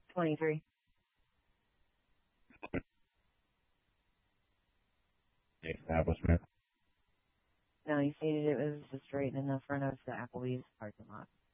23. The establishment. No, he stated it was just right in the front of the Applebee's parking lot.